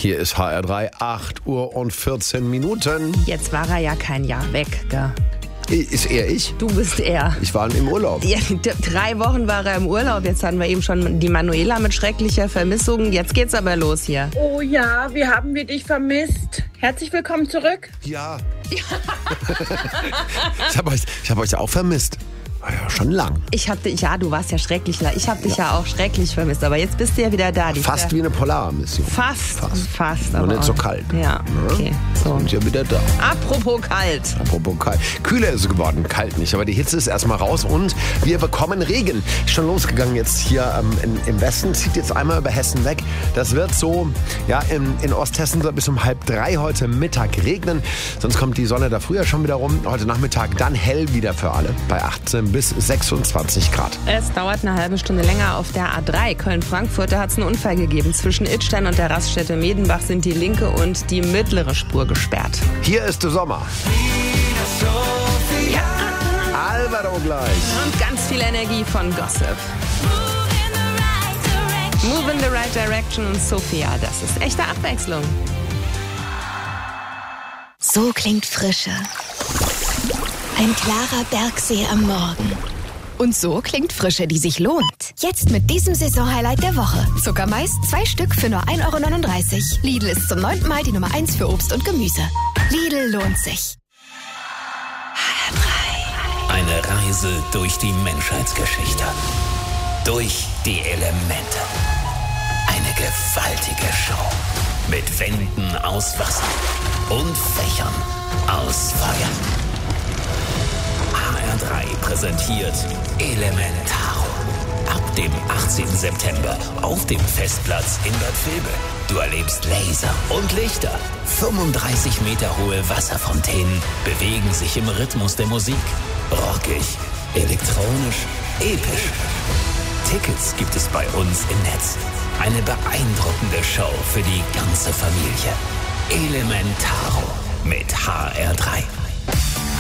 Hier ist HR3, 8 Uhr und 14 Minuten. Jetzt war er ja kein Jahr weg, gell? Ist er ich? Du bist er. Ich war im Urlaub. Ja, 3 Wochen war er im Urlaub. Jetzt hatten wir eben schon die Manuela mit schrecklicher Vermissung. Jetzt geht's aber los hier. Oh ja, wie haben wir dich vermisst? Herzlich willkommen zurück. Ja. Ich hab euch auch vermisst. War ja schon lang. Du warst ja schrecklich. Ich habe dich ja auch schrecklich vermisst. Aber jetzt bist du ja wieder da. Fast wie eine Polarmission. Fast. Nur Aber nicht so kalt. Ja, okay. So. Und ja wieder da. Apropos kalt. Kühler ist es geworden, kalt nicht. Aber die Hitze ist erstmal raus und wir bekommen Regen. Ist schon losgegangen jetzt hier im Westen. Zieht jetzt einmal über Hessen weg. Das wird so, ja, in Osthessen so bis um 2:30 heute Mittag regnen. Sonst kommt die Sonne da früher schon wieder rum. Heute Nachmittag dann hell wieder für alle. Bei 18 bis 26 Grad. Es dauert eine halbe Stunde länger auf der A3 Köln-Frankfurt. Da hat es einen Unfall gegeben. Zwischen Idstein und der Raststätte Medenbach sind die linke und die mittlere Spur gesperrt. Hier ist der Sommer. Ja. Alvaro gleich. Und ganz viel Energie von Gossip. Move in the right direction und Sophia. Das ist echte Abwechslung. So klingt Frische. Ein klarer Bergsee am Morgen. Und so klingt Frische, die sich lohnt. Jetzt mit diesem Saisonhighlight der Woche. Zuckermais 2 Stück für nur 1,39 €. Lidl ist zum 9. Mal die Nummer 1 für Obst und Gemüse. Lidl lohnt sich. HR3. Eine Reise durch die Menschheitsgeschichte. Durch die Elemente. Eine gewaltige Show. Mit Wänden aus Wasser und Fächern aus Feuer. HR3 präsentiert Elementaro. Ab dem 18. September auf dem Festplatz in Bad Vilbel. Du erlebst Laser und Lichter. 35 Meter hohe Wasserfontänen bewegen sich im Rhythmus der Musik. Rockig, elektronisch, episch. Tickets gibt es bei uns im Netz. Eine beeindruckende Show für die ganze Familie. Elementaro mit HR3.